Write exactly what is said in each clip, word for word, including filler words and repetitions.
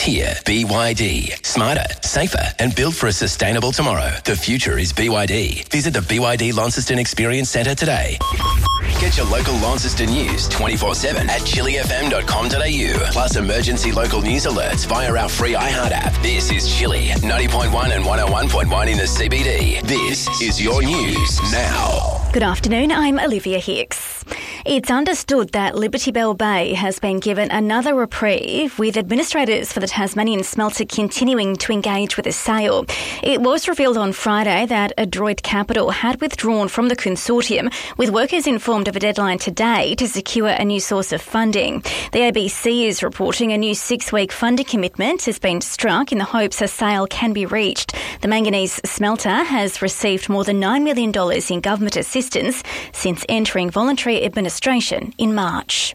Here, B Y D. Smarter, safer and built for a sustainable tomorrow. The future is B Y D. Visit the B Y D Launceston Experience Centre today. Get your local Launceston news twenty-four seven at chili f m dot com dot a u. Plus emergency local news alerts via our free iHeart app. This is Chili, ninety point one and one oh one point one in the C B D. This is your news now. Good afternoon, I'm Olivia Hicks. It's understood that Liberty Bell Bay has been given another reprieve, with administrators for the Tasmanian smelter continuing to engage with a sale. It was revealed on Friday that Adroit Capital had withdrawn from the consortium, with workers informed of a deadline today to secure a new source of funding. The A B C is reporting a new six-week funding commitment has been struck in the hopes a sale can be reached. The manganese smelter has received more than nine million dollars in government assistance since entering voluntary administration in March.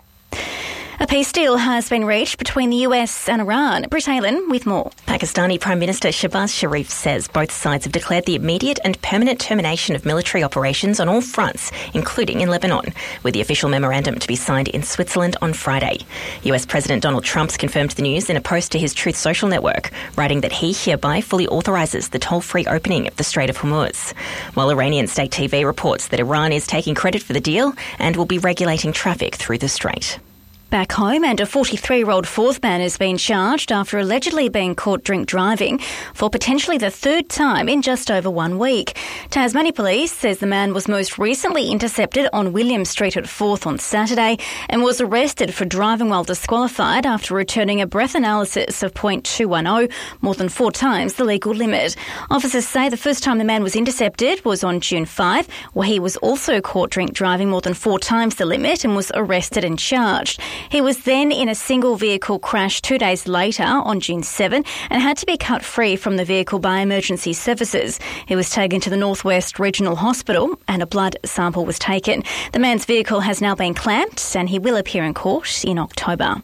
A peace deal has been reached between the U S and Iran. Britt Aylan with more. Pakistani Prime Minister Shehbaz Sharif says both sides have declared the immediate and permanent termination of military operations on all fronts, including in Lebanon, with the official memorandum to be signed in Switzerland on Friday. U S President Donald Trump's confirmed the news in a post to his Truth Social network, writing that he hereby fully authorises the toll-free opening of the Strait of Hormuz. While Iranian state T V reports that Iran is taking credit for the deal and will be regulating traffic through the strait. Back home, and a forty-three-year-old fourth man has been charged after allegedly being caught drink driving for potentially the third time in just over one week. Tasmania Police says the man was most recently intercepted on William Street at fourth on Saturday and was arrested for driving while disqualified after returning a breath analysis of point two one oh, more than four times the legal limit. Officers say the first time the man was intercepted was on June fifth, where he was also caught drink driving more than four times the limit and was arrested and charged. He was then in a single vehicle crash two days later on June seventh and had to be cut free from the vehicle by emergency services. He was taken to the Northwest Regional Hospital and a blood sample was taken. The man's vehicle has now been clamped and he will appear in court in October.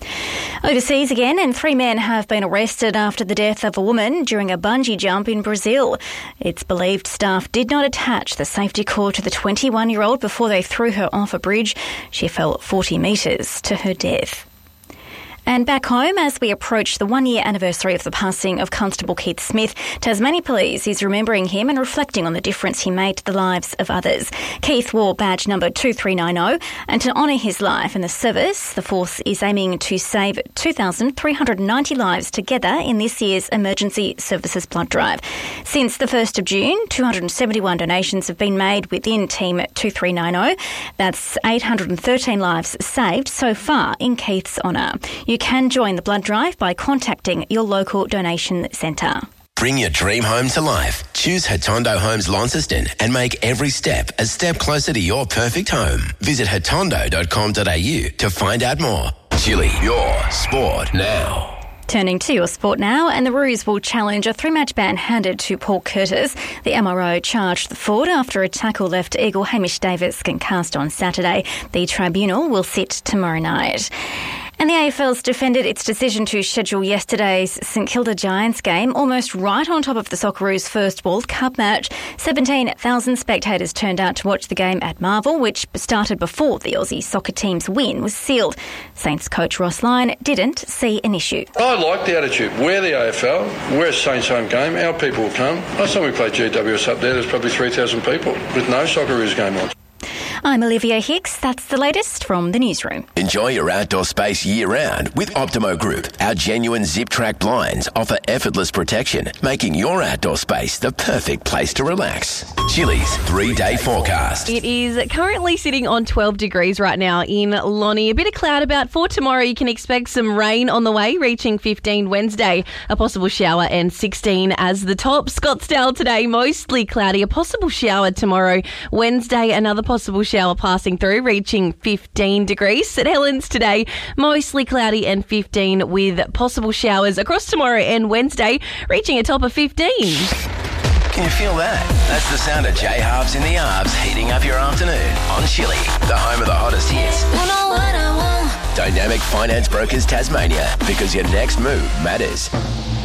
Overseas again, and three men have been arrested after the death of a woman during a bungee jump in Brazil. It's believed staff did not attach the safety cord to the twenty-one-year-old before they threw her off a bridge. She fell forty metres to her death. And back home, as we approach the one-year anniversary of the passing of Constable Keith Smith, Tasmania Police is remembering him and reflecting on the difference he made to the lives of others. Keith wore badge number two three nine oh, and to honour his life in the service, the Force is aiming to save two thousand three hundred ninety lives together in this year's Emergency Services Blood Drive. Since the first of June, two hundred seventy-one donations have been made within Team two three nine oh. That's eight hundred thirteen lives saved so far in Keith's honour. You can join the blood drive by contacting your local donation centre. Bring your dream home to life. Choose Hatondo Homes Launceston and make every step a step closer to your perfect home. Visit hatondo dot com dot a u to find out more. Chili, your sport now. Turning to your sport now, and the Roos will challenge a three-match ban handed to Paul Curtis. The M R O charged the forward after a tackle left Eagle Hamish Davis concussed on Saturday. The tribunal will sit tomorrow night. And the A F L's defended its decision to schedule yesterday's St Kilda Giants game almost right on top of the Socceroos' first World Cup match. seventeen thousand spectators turned out to watch the game at Marvel, which started before the Aussie soccer team's win was sealed. Saints coach Ross Lyon didn't see an issue. I like the attitude. We're the A F L. We're a Saints home game. Our people will come. Last time we played G W S up there, there's probably three thousand people with no Socceroos game on. I'm Olivia Hicks. That's the latest from the newsroom. Enjoy your outdoor space year-round with Optimo Group. Our genuine zip-track blinds offer effortless protection, making your outdoor space the perfect place to relax. Chili's three-day forecast. It is currently sitting on twelve degrees right now in Lonnie. A bit of cloud about for tomorrow. You can expect some rain on the way, reaching fifteen Wednesday. A possible shower and sixteen as the top. Scottsdale today, mostly cloudy. A possible shower tomorrow. Wednesday, another possible shower passing through, reaching fifteen degrees. St Helens today, mostly cloudy and fifteen with possible showers across tomorrow and Wednesday, reaching a top of fifteen. Can you feel that? That's the sound of J Harbs in the Arbs heating up your afternoon on Chili, the home of the hottest hits. You know what I want. Dynamic Finance Brokers Tasmania, because your next move matters.